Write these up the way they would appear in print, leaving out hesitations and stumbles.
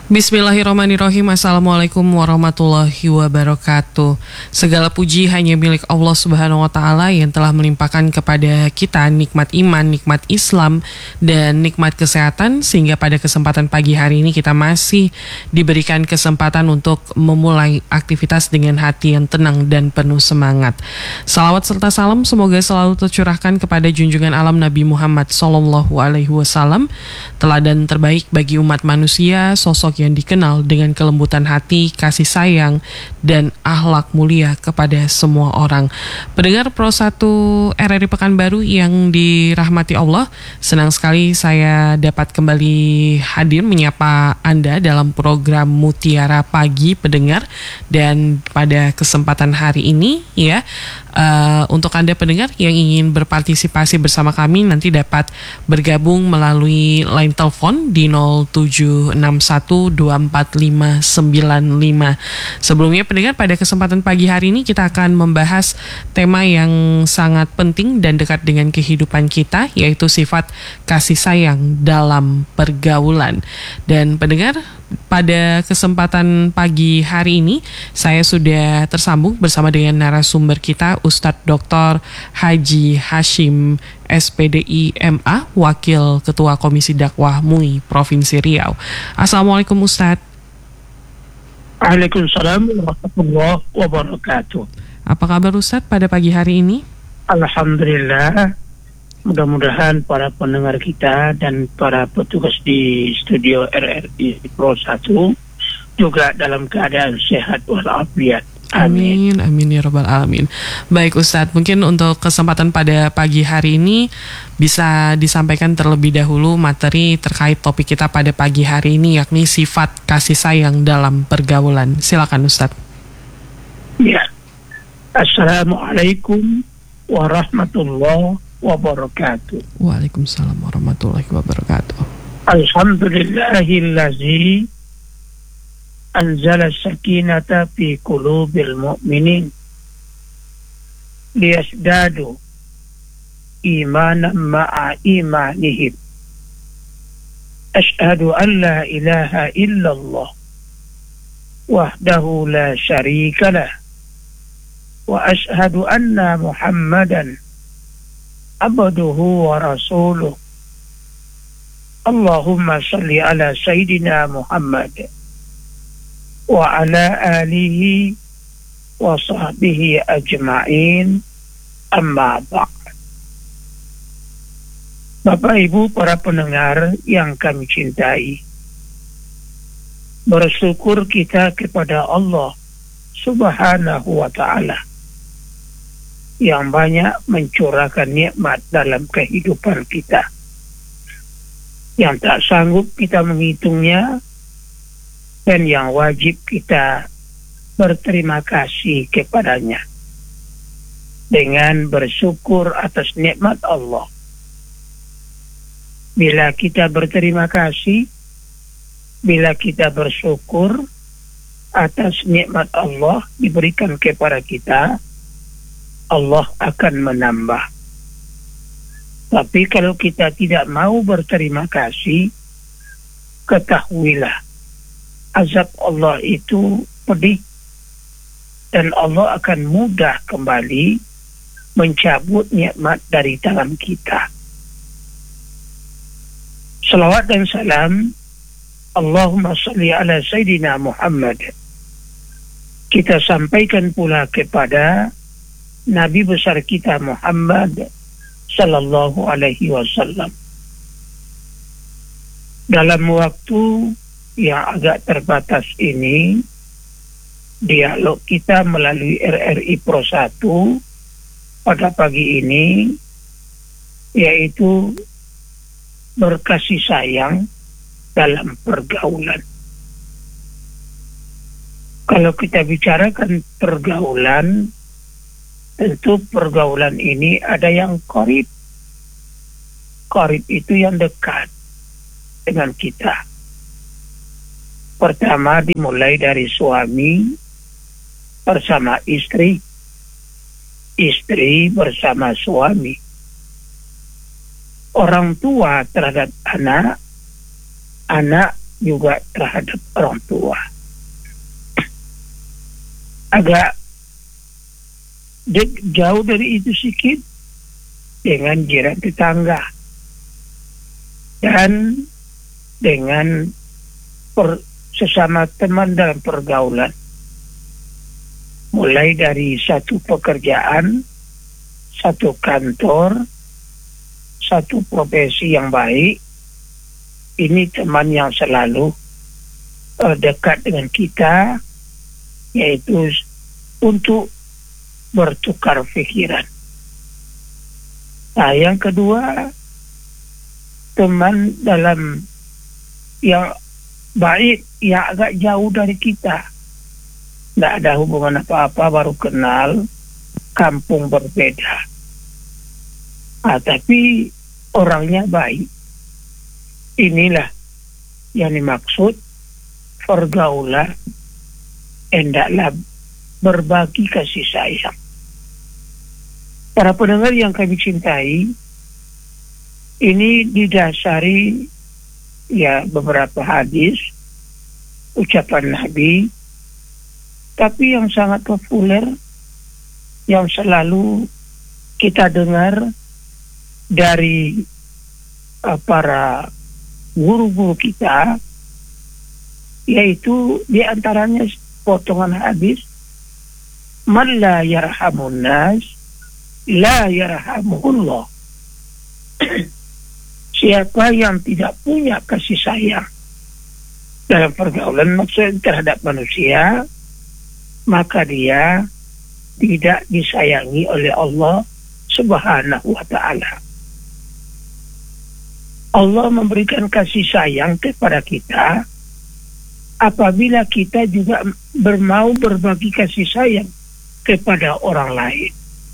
Bismillahirrahmanirrahim. Assalamualaikum warahmatullahi wabarakatuh. Segala puji hanya milik Allah Subhanahu wa Ta'ala yang telah melimpahkan kepada kita nikmat iman, nikmat Islam, dan nikmat kesehatan, sehingga pada kesempatan pagi hari ini kita masih diberikan kesempatan untuk memulai aktivitas dengan hati yang tenang dan penuh semangat. Salawat serta salam semoga selalu tercurahkan kepada junjungan alam Nabi Muhammad SAW, teladan terbaik bagi umat manusia, sosok yang dikenal dengan kelembutan hati, kasih sayang, dan akhlak mulia kepada semua orang. Pendengar Pro 1 RRI Pekanbaru yang dirahmati Allah, senang sekali saya dapat kembali hadir menyapa Anda dalam program Mutiara Pagi pendengar. Dan pada kesempatan hari ini untuk Anda pendengar yang ingin berpartisipasi bersama kami nanti dapat bergabung melalui line telepon di 0761245595. Sebelumnya pendengar, pada kesempatan pagi hari ini kita akan membahas tema yang sangat penting dan dekat dengan kehidupan kita, yaitu sifat kasih sayang dalam pergaulan. Dan pendengar, pada kesempatan pagi hari ini saya sudah tersambung bersama dengan narasumber kita, Ustadz Dr. Haji Hashim SPDI MA, Wakil Ketua Komisi Dakwah MUI Provinsi Riau. Assalamualaikum Ustadz. Waalaikumsalam warahmatullahi wabarakatuh. Apa kabar Ustadz pada pagi hari ini? Alhamdulillah. Mudah-mudahan para pendengar kita dan para petugas di studio RRI Pro 1 juga dalam keadaan sehat walafiat. Amin. Amin ya rabbal alamin. Baik Ustadz, mungkin untuk kesempatan pada pagi hari ini bisa disampaikan terlebih dahulu materi terkait topik kita pada pagi hari ini, yakni sifat kasih sayang dalam pergaulan. Silakan Ustadz. Ya. Assalamualaikum warahmatullahi wabarakatuh. Waalaikumsalam warahmatullahi wabarakatuh. Alhamdulillahillazi anzala sakinata fi qulubil mu'minin liyasdadu imanan ma'a imanihim. Ashhadu an la ilaha illallah wahdahu la syarika lah wa ashhadu anna Muhammadan abduhu wa rasuluh. Allahumma salli ala Sayyidina Muhammad wa ala alihi wa sahbihi ajma'in, amma ba'd. Bapak Ibu para pendengar yang kami cintai, bersyukur kita kepada Allah Subhanahu wa Ta'ala yang banyak mencurahkan nikmat dalam kehidupan kita, yang tak sanggup kita menghitungnya, dan yang wajib kita berterima kasih kepadanya dengan bersyukur atas nikmat Allah. Bila kita berterima kasih, bila kita bersyukur atas nikmat Allah diberikan kepada kita, Allah akan menambah. Tapi kalau kita tidak mau berterima kasih, ketahuilah azab Allah itu pedih, dan Allah akan mudah kembali mencabut nikmat dari tangan kita. Salawat dan salam Allahumma salli ala Sayyidina Muhammad kita sampaikan pula kepada Nabi besar kita Muhammad sallallahu alaihi wasallam. Dalam waktu yang agak terbatas ini, dialog kita melalui RRI Pro 1 pada pagi ini yaitu berkasih sayang dalam pergaulan. Kalau kita bicarakan pergaulan, tentu pergaulan ini ada yang qarib. Qarib itu yang dekat dengan kita. Pertama dimulai dari suami bersama istri, istri bersama suami, orang tua terhadap anak, anak juga terhadap orang tua. Agak jauh dari itu sedikit dengan jiran tetangga dan dengan sesama teman dalam pergaulan. Mulai dari satu pekerjaan, satu kantor, satu profesi yang baik, ini teman yang selalu dekat dengan kita, yaitu untuk bertukar pikiran. Nah, yang kedua, teman dalam yang baik, yang agak jauh dari kita. Tidak ada hubungan apa-apa, baru kenal, kampung berbeda. Tapi orangnya baik. Inilah yang dimaksud pergaulan, hendaklah berbagi kasih sayang. Para pendengar yang kami cintai, ini didasari ya beberapa hadis, ucapan Nabi, tapi yang sangat populer, yang selalu kita dengar dari para guru-guru kita, yaitu diantaranya potongan hadis, man la yarhamun nas la yarhamuhullah. Siapa yang tidak punya kasih sayang dalam pergaulan, maksudnya terhadap manusia, maka dia tidak disayangi oleh Allah Subhanahu wa ta'ala. Allah memberikan kasih sayang kepada kita apabila kita juga mau berbagi kasih sayang kepada orang lain.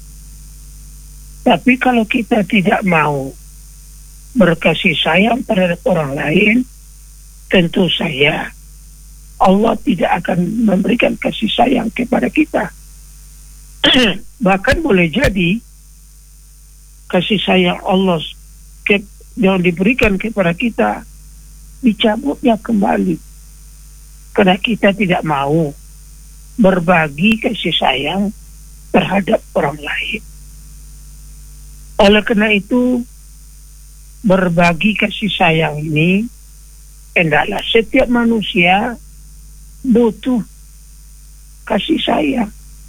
Tapi kalau kita tidak mau berkasih sayang terhadap orang lain, tentu saja Allah tidak akan memberikan kasih sayang kepada kita. Bahkan boleh jadi kasih sayang Allah yang diberikan kepada kita dicabutnya kembali karena kita tidak mau berbagi kasih sayang terhadap orang lain. Oleh karena itu, berbagi kasih sayang ini hendaklah setiap manusia butuh kasih sayang.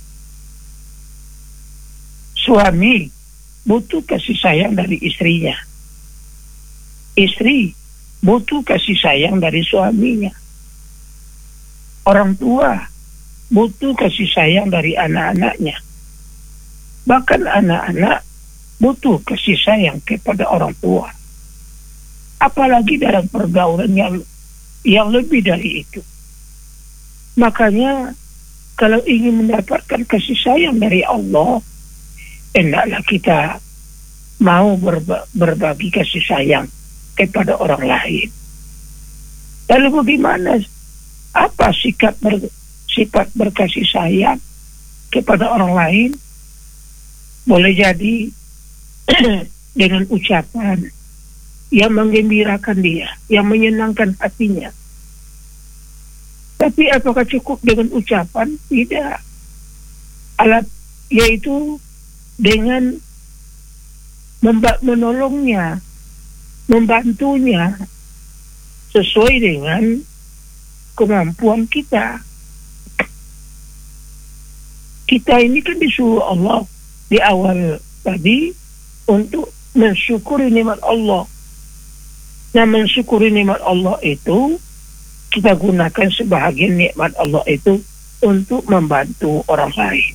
Suami butuh kasih sayang dari istrinya. Istri butuh kasih sayang dari suaminya. Orang tua butuh kasih sayang dari anak-anaknya. Bahkan anak-anak butuh kasih sayang kepada orang tua. Apalagi dalam pergaulan yang lebih dari itu. Makanya kalau ingin mendapatkan kasih sayang dari Allah, hendaklah kita mau berbagi kasih sayang kepada orang lain. Lalu bagaimana? Apa sifat berkasih sayang kepada orang lain? Boleh jadi dengan ucapan yang menggembirakan dia, yang menyenangkan hatinya. Tapi apakah cukup dengan ucapan? Tidak. Yaitu dengan menolongnya, membantunya sesuai dengan kemampuan kita. Kita ini kan disuruh Allah di awal tadi untuk mensyukuri nikmat Allah. Nah, mensyukuri nikmat Allah itu kita gunakan sebahagian nikmat Allah itu untuk membantu orang lain.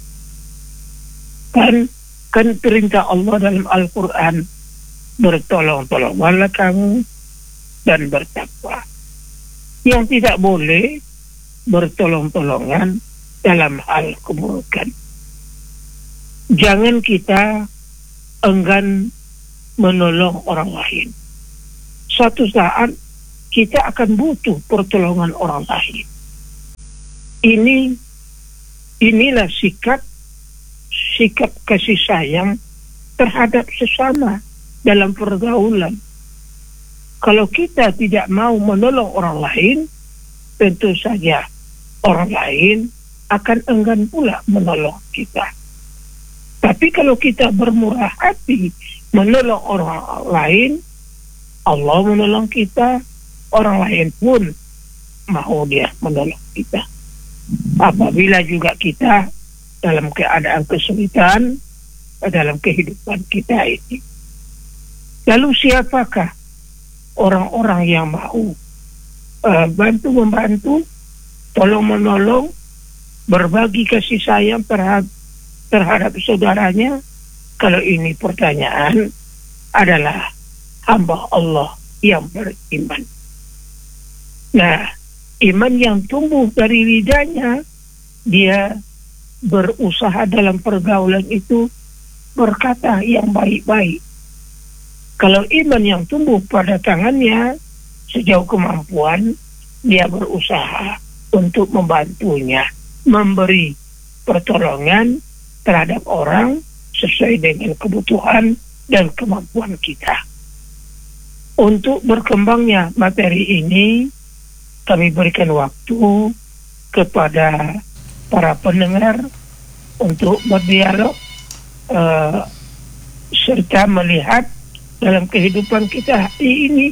Kan perintah Allah dalam Al-Quran, bertolong-tolonganlah kamu dan bertakwa. Yang tidak boleh bertolong-tolongan dalam hal keburukan. Jangan kita enggan menolong orang lain. Suatu saat kita akan butuh pertolongan orang lain. Inilah sikap kasih sayang terhadap sesama dalam pergaulan. Kalau kita tidak mau menolong orang lain, tentu saja orang lain akan enggan pula menolong kita. Tapi kalau kita bermurah hati menolong orang lain, Allah menolong kita, orang lain pun mau dia menolong kita. Apabila juga kita dalam keadaan kesulitan dalam kehidupan kita ini. Lalu siapakah orang-orang yang mau bantu-membantu, tolong-menolong, berbagi kasih sayang terhadap saudaranya? Kalau ini pertanyaan, adalah hamba Allah yang beriman. Nah, iman yang tumbuh dari lidahnya, dia berusaha dalam pergaulan itu berkata yang baik-baik. Kalau iman yang tumbuh pada tangannya, sejauh kemampuan, dia berusaha untuk membantunya, memberi pertolongan terhadap orang sesuai dengan kebutuhan dan kemampuan kita. Untuk berkembangnya materi ini, kami berikan waktu kepada para pendengar untuk berdialog serta melihat dalam kehidupan kita hari ini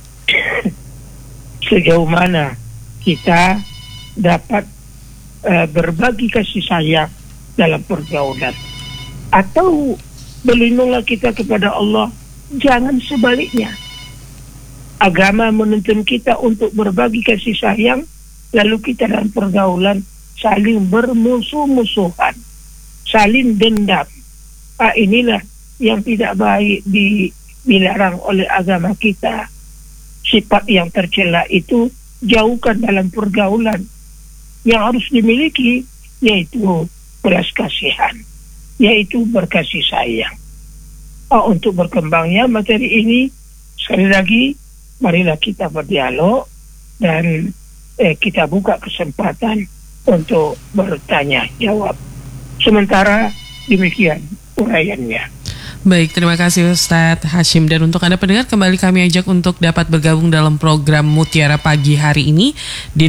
sejauh mana kita dapat berbagi kasih sayang dalam pergaulan, atau berlindunglah kita kepada Allah. Jangan sebaliknya, agama menuntun kita untuk berbagi kasih sayang, lalu kita dalam pergaulan saling bermusuh-musuhan, saling dendam. Inilah yang tidak baik, dilarang oleh agama kita. Sifat yang tercela itu jauhkan dalam pergaulan. Yang harus dimiliki yaitu belas kasihan, yaitu berkasih sayang. Untuk berkembangnya materi ini, sekali lagi marilah kita berdialog dan kita buka kesempatan untuk bertanya jawab. Sementara demikian uraiannya. Baik, terima kasih Ustadz Hashim. Dan untuk Anda pendengar, kembali kami ajak untuk dapat bergabung dalam program Mutiara Pagi hari ini di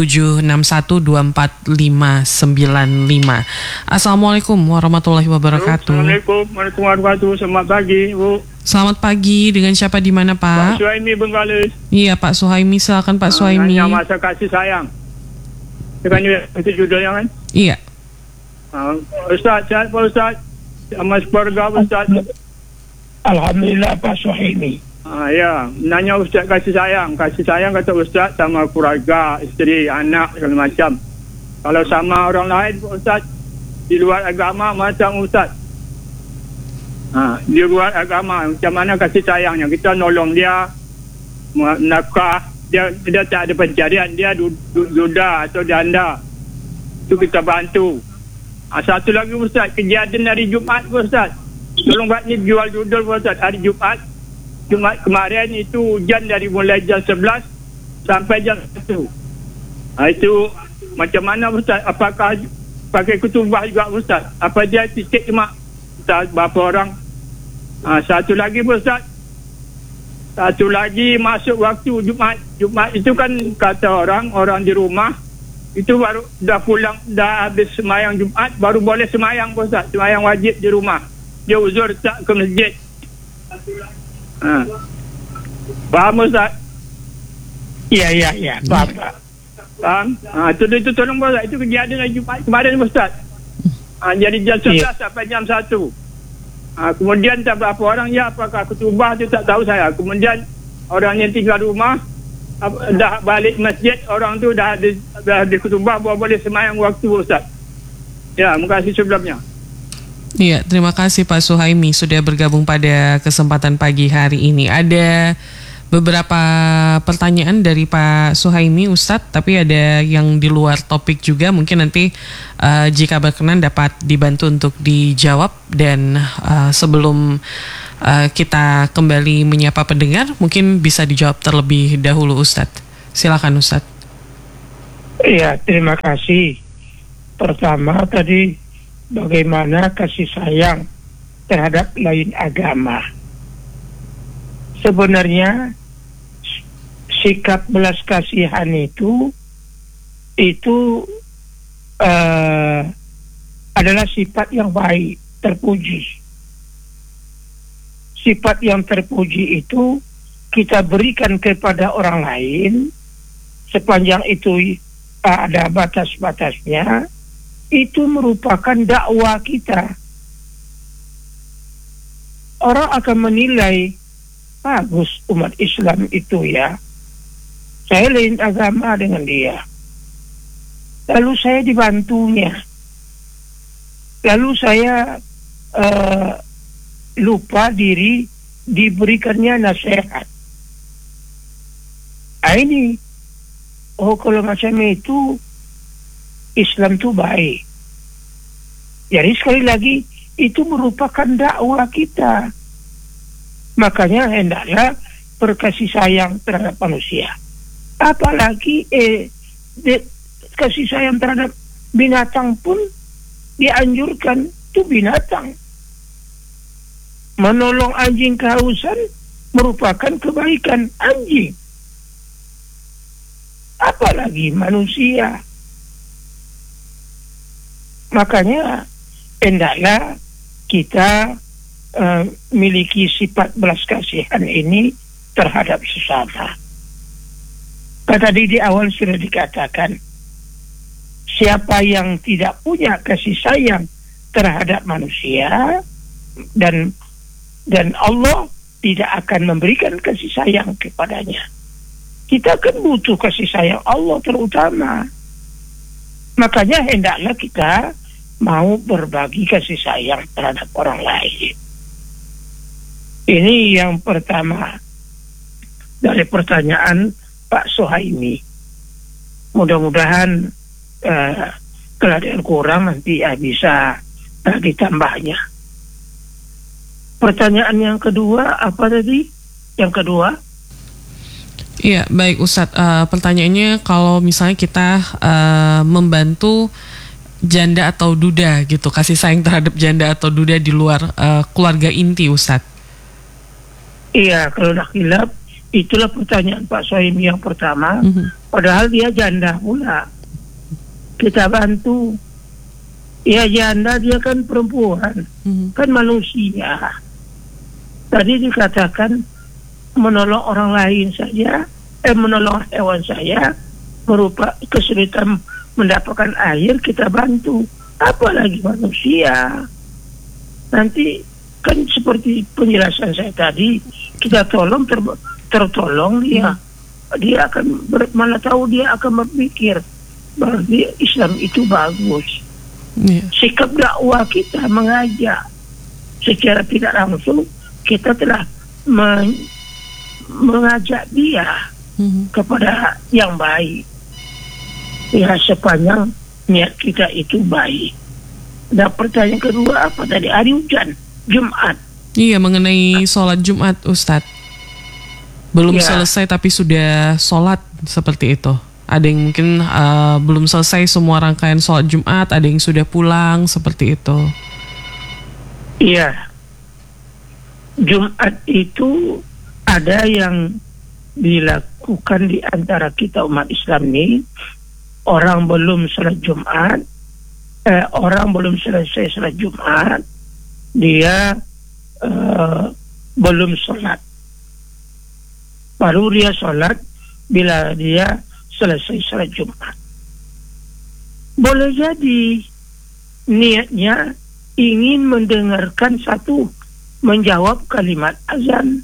0761245595. Assalamualaikum warahmatullahi wabarakatuh. Assalamualaikum warahmatullahi wabarakatuh. Selamat pagi, Bu. Selamat pagi, dengan siapa di mana Pak? Pak Suhaimi Bengkalis. Iya Pak Suhaimi, silakan Pak Suhaimi. Nanya masa kasih sayang. Itu judulnya kan? Iya. Ustaz, sehat Pak Ustaz? Sama keluarga Ustaz. Alhamdulillah Pak Suhaimi. Ya, nanya Ustaz kasih sayang. Kasih sayang kata Ustaz sama keluarga, isteri, anak, segala macam. Kalau sama orang lain Ustaz, di luar agama macam Ustaz. Di luar agama macam mana kasih sayangnya? Kita nolong dia, nafkah, dia tak ada pencarian, dia duda atau janda. Itu kita bantu. Satu lagi Ustaz, kejadian hari Jumaat Ustaz. Tolong buat ni jual dudul Ustaz. Hari Jumaat kemarin itu hujan dari mulai jam 11 sampai jam 1. Itu macam mana Ustaz? Apakah pakai kutubah juga Ustaz? Apa dia titik cuma Ustaz berapa orang? Satu lagi Ustaz. Satu lagi masuk waktu Jumaat. Jumaat itu kan kata orang di rumah itu baru dah pulang, dah habis semayang Jumaat, baru boleh semayang Ustaz, semayang wajib di rumah. Dia uzur tak ke masjid. Faham Ustaz? Ya, faham. Faham? Itu tolong Ustaz, itu kejadian Jumaat kemarin Ustaz. Jadi jam 11 sampai jam 1. Kemudian tak berapa orang, ya apakah kutubah tu tak tahu saya. Kemudian orang yang tinggal rumah dah balik masjid, orang tu dah di kutubah, boleh semayang waktu Ustaz. Ya, terima kasih sebelumnya. Iya, terima kasih Pak Suhaimi sudah bergabung pada kesempatan pagi hari ini. Ada beberapa pertanyaan dari Pak Suhaimi Ustadz, tapi ada yang di luar topik juga. Mungkin nanti jika berkenan dapat dibantu untuk dijawab. Dan sebelum kita kembali menyapa pendengar, mungkin bisa dijawab terlebih dahulu Ustadz. Silakan Ustadz. Iya, terima kasih. Pertama tadi, bagaimana kasih sayang terhadap lain agama. Sebenarnya sikap belas kasihan itu adalah sifat yang baik, terpuji. Sifat yang terpuji itu kita berikan kepada orang lain sepanjang itu ada batas-batasnya, itu merupakan dakwah kita. Orang akan menilai, bagus umat Islam itu ya, saya lain agama dengan dia, lalu saya dibantunya, lalu saya lupa diri diberikannya nasihat. Ini kalau macam itu Islam itu baik. Jadi sekali lagi itu merupakan dakwah kita. Makanya hendaklah berkasih sayang terhadap manusia. Apalagi kasih sayang terhadap binatang pun dianjurkan. Itu binatang. Menolong anjing kehausan merupakan kebaikan anjing. Apalagi manusia. Makanya hendaklah kita miliki sifat belas kasihan ini terhadap sesama. Tadi di awal sudah dikatakan, siapa yang tidak punya kasih sayang terhadap manusia, dan Allah tidak akan memberikan kasih sayang kepadanya. Kita kan butuh kasih sayang Allah terutama. Makanya hendaklah kita mau berbagi kasih sayang terhadap orang lain. Ini yang pertama dari pertanyaan Pak Sohaimi. Mudah-mudahan kalau ada yang kurang nanti bisa ditambahnya. Pertanyaan yang kedua apa tadi? Yang kedua? Iya, baik Ustadz. Pertanyaannya kalau misalnya kita membantu janda atau duda gitu, kasih sayang terhadap janda atau duda di luar keluarga inti, Ustadz. Iya, kalau dah khilaf, itulah pertanyaan Pak Sohaimi yang pertama. Padahal dia janda pula. Kita bantu. Ya janda, dia kan perempuan, kan manusia. Tadi dikatakan menolong orang lain saja, menolong hewan saya berupa kesulitan mendapatkan air, kita bantu. Apalagi manusia. Nanti kan seperti penjelasan saya tadi, kita tolong tertolong dia. Dia akan mana tahu dia akan berpikir bahwa Islam itu bagus. Sikap dakwah kita mengajak secara tidak langsung, kita telah mengajak dia kepada yang baik. Ya, sepanjang niat kita itu baik. Dan pertanyaan kedua apa tadi? Hari hujan, Jumat. Iya, mengenai sholat Jumat, Ustadz. Belum selesai tapi sudah sholat seperti itu. Ada yang mungkin belum selesai semua rangkaian sholat Jumat, ada yang sudah pulang seperti itu. Iya. Jumat itu ada yang dilakukan di antara kita umat Islam ini. Orang belum sholat Jumat, orang belum selesai sholat Jumat, dia belum sholat. Baru dia sholat bila dia selesai sholat Jumat. Boleh jadi niatnya ingin mendengarkan menjawab kalimat azan.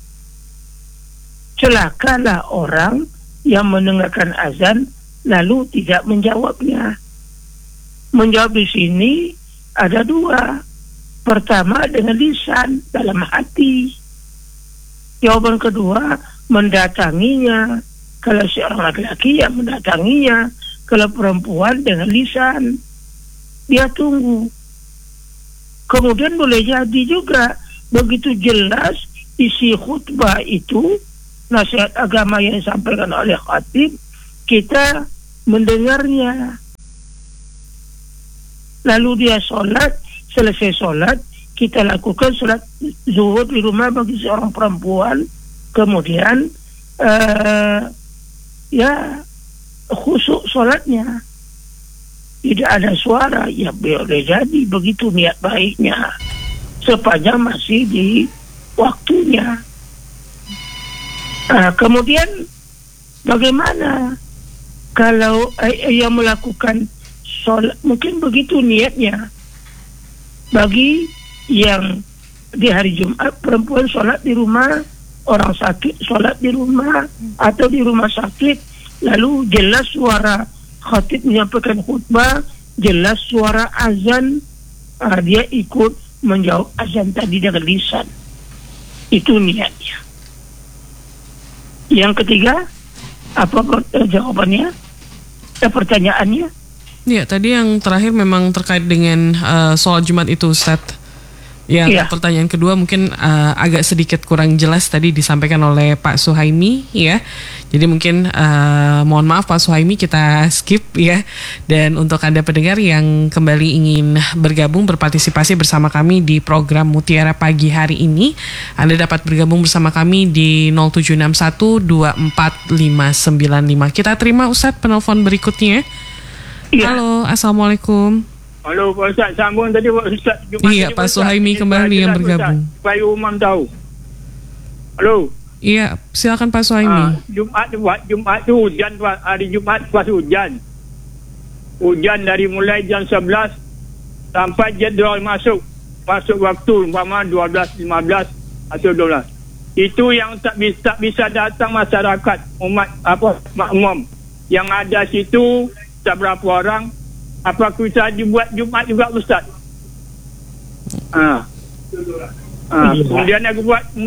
Celakalah orang yang mendengarkan azan lalu tidak menjawabnya. Menjawab di sini ada dua. Pertama dengan lisan, dalam hati. Jawaban kedua mendatanginya. Kalau seorang laki-laki yang mendatanginya, kalau perempuan dengan lisan, dia tunggu. Kemudian boleh jadi juga begitu jelas isi khutbah itu, nasihat agama yang disampaikan oleh khatib, kita mendengarnya. Lalu dia sholat, selesai sholat, kita lakukan sholat zuhur di rumah bagi seorang perempuan. Kemudian ya khusyuk sholatnya, tidak ada suara, ya boleh jadi begitu niat baiknya, sepanjang masih di waktunya. Kemudian bagaimana kalau yang melakukan sholat, mungkin begitu niatnya. Bagi yang di hari Jumat, perempuan sholat di rumah, orang sakit sholat di rumah atau di rumah sakit, lalu jelas suara khatib menyampaikan khutbah, jelas suara azan, dia ikut menjawab azan tadi dengan lisan. Itu niatnya. Yang ketiga, apa jawabannya? Pertanyaannya? Ya, tadi yang terakhir memang terkait dengan sholat Jumat itu, Ustadz. Yang pertanyaan kedua mungkin agak sedikit kurang jelas tadi disampaikan oleh Pak Suhaimi, ya. Jadi mungkin mohon maaf Pak Suhaimi, kita skip ya. Dan untuk Anda pendengar yang kembali ingin bergabung berpartisipasi bersama kami di program Mutiara Pagi hari ini, Anda dapat bergabung bersama kami di 0761245595. Kita terima Ustadz penelpon berikutnya. Ya. Halo, Assalamualaikum. Halo Pak Ustaz, sambung tadi Pak Ustaz. Iya, Pak Suhaimi kembali yang bergabung. Supaya umum tahu. Halo. Iya, silakan Pak Suhaimi. Jumat tu hujan, hari Jumat pas hujan. Hujan dari mulai jam 11 sampai jadual masuk waktu umpama 12.15 atau 12. Itu yang tak bisa datang masyarakat umat makmum. Yang ada situ tak berapa orang. Apa kita dibuat Jumat juga Ustaz? Kemudian aku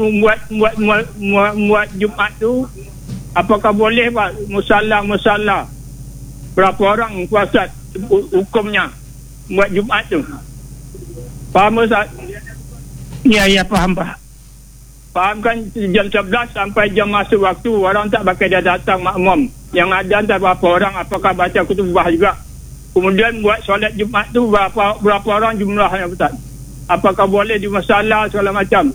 buat Jumat tu, apakah boleh Pak musalla berapa orang Ustaz hukumnya buat Jumat tu? Faham Ustaz? Ya faham Pak. Faham kan, jam 11 sampai jam masuk waktu orang tak pakai dia datang makmum. Yang ada tak berapa orang, apakah baca kutubah juga? Kemudian buat solat Jumat tu berapa orang jumlahnya Ustaz? Apakah boleh di musalla segala macam?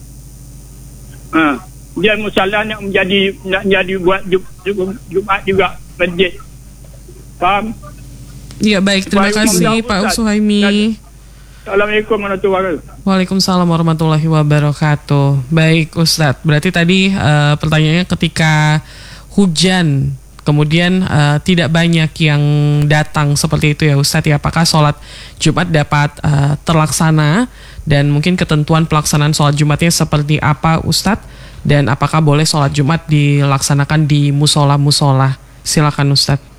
Dia musalla nak menjadi buat Jumat juga masjid. Faham? Ya baik, terima kasih Pak Suhaimi. Assalamualaikum warahmatullahi wabarakatuh. Waalaikumsalam warahmatullahi wabarakatuh. Baik Ustadz, berarti tadi pertanyaannya ketika hujan kemudian tidak banyak yang datang seperti itu ya Ustadz ya, apakah sholat Jumat dapat terlaksana dan mungkin ketentuan pelaksanaan sholat Jumatnya seperti apa Ustadz, dan apakah boleh sholat Jumat dilaksanakan di musola-musola? Silakan Ustadz.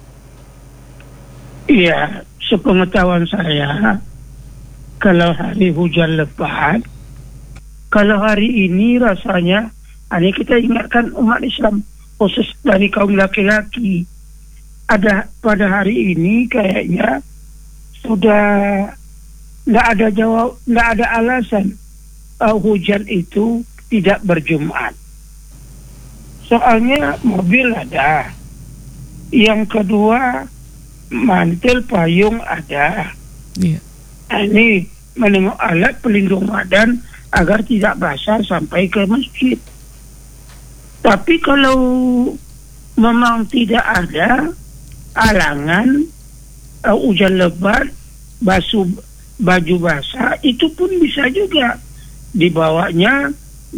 Iya, sepengetahuan saya, kalau hari hujan lebat, kalau hari ini rasanya, ini kita ingatkan umat Islam, khusus dari kaum laki-laki, ada pada hari ini kayaknya sudah nggak ada alasan hujan itu tidak berjumat. Soalnya mobil ada, yang kedua mantel payung ada. Iya. Ini menengok alat pelindung badan agar tidak basah sampai ke masjid. Tapi kalau memang tidak ada alangan hujan lebat, basuh baju basah, itu pun bisa juga dibawanya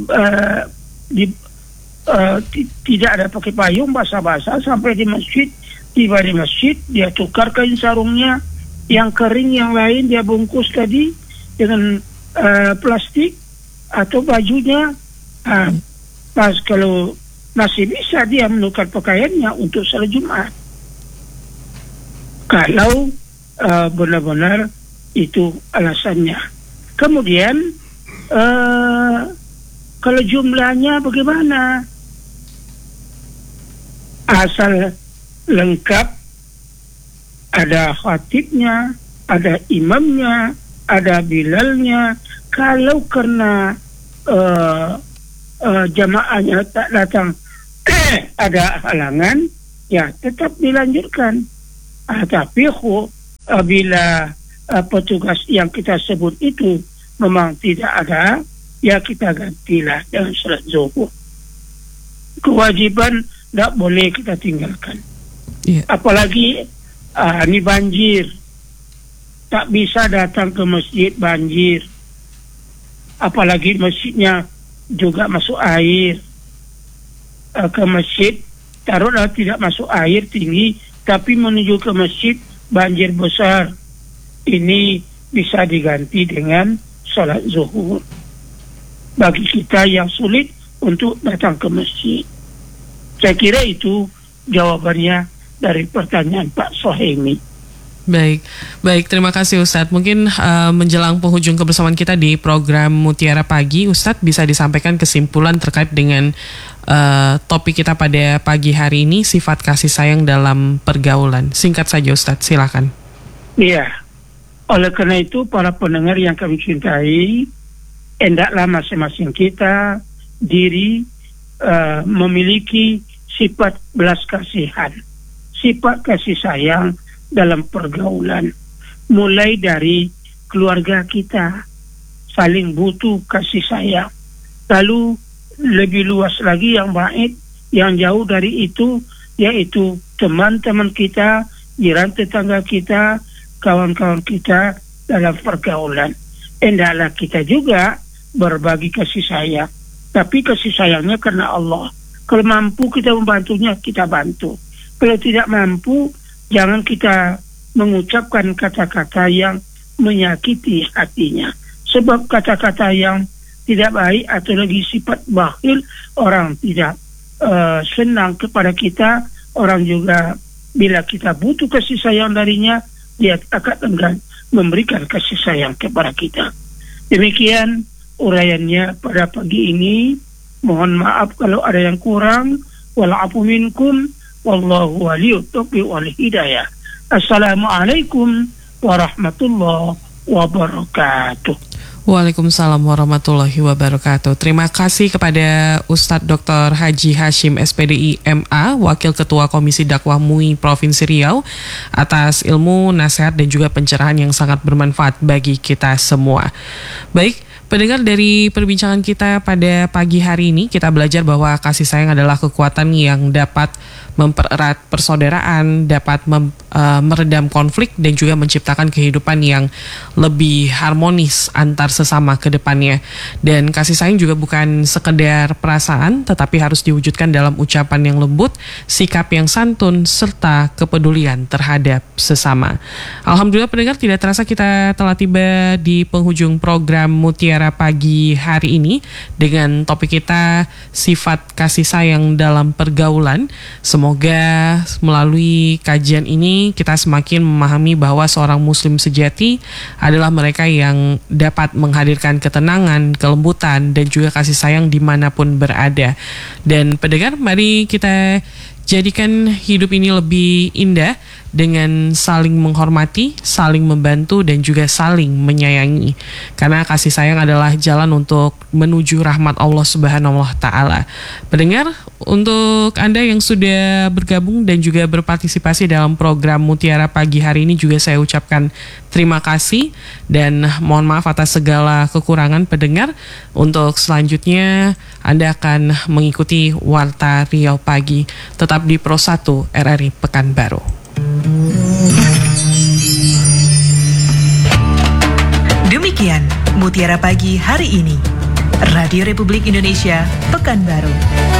tidak ada pakai payung, basah-basah sampai di masjid. Tiba di masjid, dia tukar kain sarungnya yang kering, yang lain dia bungkus tadi dengan plastik atau bajunya. Pas kalau masih bisa dia menukar pakaiannya untuk salat Jumat. Kalau benar-benar itu alasannya. Kemudian kalau jumlahnya bagaimana? Asal lengkap, ada khatibnya, ada imamnya, ada bilalnya. Kalau karena jamaahnya tak datang, ada halangan, ya tetap dilanjutkan. Tapi bila petugas yang kita sebut itu memang tidak ada, ya kita gantilah dengan salat zuhur. Kewajiban tidak boleh kita tinggalkan. Iya. Apalagi ini banjir, tak bisa datang ke masjid banjir. Apalagi masjidnya juga masuk air. Ke masjid, taruhlah tidak masuk air tinggi, tapi menuju ke masjid banjir besar. Ini bisa diganti dengan sholat zuhur. Bagi kita yang sulit untuk datang ke masjid. Saya kira itu jawabannya dari pertanyaan Pak Sohemi. Baik, terima kasih Ustadz. Mungkin menjelang penghujung kebersamaan kita di program Mutiara Pagi, Ustadz bisa disampaikan kesimpulan terkait dengan topik kita pada pagi hari ini, sifat kasih sayang dalam pergaulan. Singkat saja Ustadz, silakan. Iya, oleh karena itu para pendengar yang kami cintai, hendaklah masing-masing kita diri memiliki sifat belas kasihan, sifat kasih sayang dalam pergaulan, mulai dari keluarga kita saling butuh kasih sayang, lalu lebih luas lagi yang baik, yang jauh dari itu, yaitu teman-teman kita, jiran tetangga kita, kawan-kawan kita dalam pergaulan. Hendaklah kita juga berbagi kasih sayang, tapi kasih sayangnya karena Allah. Kalau mampu kita membantunya, kita bantu. Kalau tidak mampu, jangan kita mengucapkan kata-kata yang menyakiti hatinya. Sebab kata-kata yang tidak baik atau lagi sifat bakhil, orang tidak senang kepada kita. Orang juga bila kita butuh kasih sayang darinya, dia akan enggan memberikan kasih sayang kepada kita. Demikian uraiannya pada pagi ini. Mohon maaf kalau ada yang kurang. Wal'afu minkum. Wallahu waliyut taufiq wal hidayah. Assalamualaikum warahmatullahi wabarakatuh. Waalaikumsalam warahmatullahi wabarakatuh. Terima kasih kepada Ustadz Dr. Haji Hashim SPDI MA, Wakil Ketua Komisi Dakwah MUI Provinsi Riau, atas ilmu, nasihat dan juga pencerahan yang sangat bermanfaat bagi kita semua. Baik, pendengar, dari perbincangan kita pada pagi hari ini, kita belajar bahwa kasih sayang adalah kekuatan yang dapat mempererat persaudaraan, dapat meredam konflik dan juga menciptakan kehidupan yang lebih harmonis antar sesama ke depannya. Dan kasih sayang juga bukan sekedar perasaan, tetapi harus diwujudkan dalam ucapan yang lembut, sikap yang santun, serta kepedulian terhadap sesama. Alhamdulillah pendengar, tidak terasa kita telah tiba di penghujung program Mutiara Pagi hari ini dengan topik kita sifat kasih sayang dalam pergaulan. Semoga melalui kajian ini kita semakin memahami bahwa seorang muslim sejati adalah mereka yang dapat menghadirkan ketenangan, kelembutan, dan juga kasih sayang dimanapun berada. Dan pendengar, mari kita jadikan hidup ini lebih indah dengan saling menghormati, saling membantu, dan juga saling menyayangi. Karena kasih sayang adalah jalan untuk menuju rahmat Allah Subhanahu wa Ta'ala. Pendengar, untuk Anda yang sudah bergabung dan juga berpartisipasi dalam program Mutiara Pagi hari ini, juga saya ucapkan terima kasih dan mohon maaf atas segala kekurangan pendengar. Untuk selanjutnya Anda akan mengikuti Warta Riau Pagi, tetap di Pro 1 RRI Pekanbaru. Demikian Mutiara Pagi hari ini, Radio Republik Indonesia Pekanbaru.